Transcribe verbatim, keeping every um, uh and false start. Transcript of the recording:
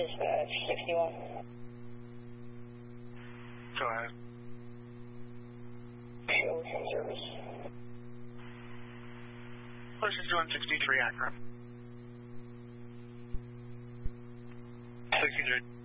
Dispatch sixty-one. Go ahead. Ocean service. Ocean two one sixty-three, Akron. sixty-three.